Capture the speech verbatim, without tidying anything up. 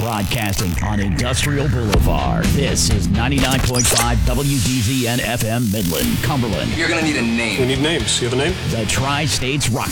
Broadcasting on Industrial Boulevard. This is ninety-nine point five W D Z N F M Midland, Cumberland. You're going to need a name. We need names. You have a name? The Tri-States Rock